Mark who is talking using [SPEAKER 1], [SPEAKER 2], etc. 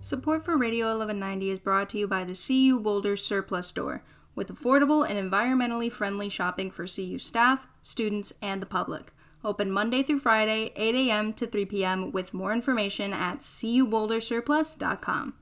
[SPEAKER 1] Support for Radio 1190 is brought to you by the CU Boulder Surplus Store, with affordable and environmentally friendly shopping for CU staff, students, and the public. Open Monday through Friday, 8 a.m. to 3 p.m. with more information at cubouldersurplus.com.